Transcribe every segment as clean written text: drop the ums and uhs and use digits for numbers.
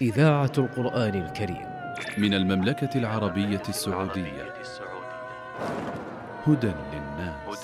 إذاعة القرآن الكريم من المملكة العربية السعودية. هدى للناس.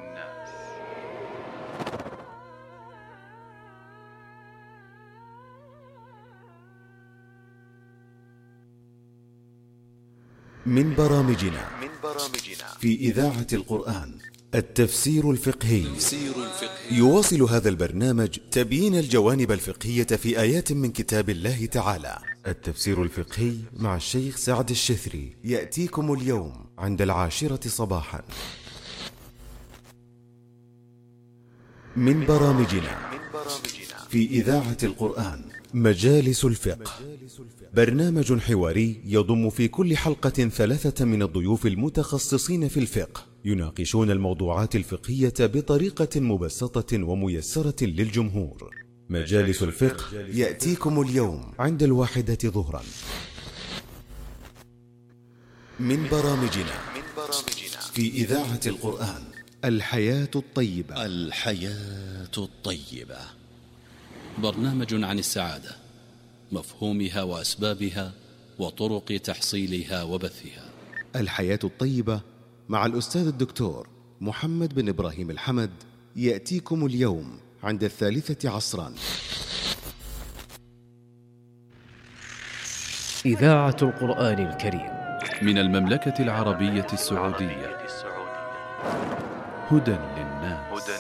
من برامجنا في إذاعة القرآن التفسير الفقهي. يواصل هذا البرنامج تبيين الجوانب الفقهية في آيات من كتاب الله تعالى. التفسير الفقهي مع الشيخ سعد الشثري يأتيكم اليوم عند 10 صباحا. من برامجنا في إذاعة القرآن مجالس الفقه، برنامج حواري يضم في كل حلقة 3 من الضيوف المتخصصين في الفقه، يناقشون الموضوعات الفقهية بطريقة مبسطة وميسرة للجمهور. مجالس الفقه يأتيكم اليوم عند 1 ظهرا. من برامجنا في إذاعة القرآن الحياة الطيبة. الحياة الطيبة برنامج عن السعادة، مفهومها وأسبابها وطرق تحصيلها وبثها. الحياة الطيبة مع الأستاذ الدكتور محمد بن إبراهيم الحمد يأتيكم اليوم عند 3 عصرا. إذاعة القرآن الكريم من المملكة العربية السعودية. هدى